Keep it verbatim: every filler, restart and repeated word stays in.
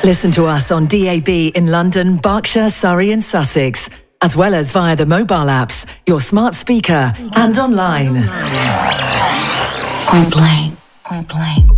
Listen to us on D A B in London, Berkshire, Surrey and Sussex, as well as via the mobile apps, your smart speaker and online. Point blank. Point blank.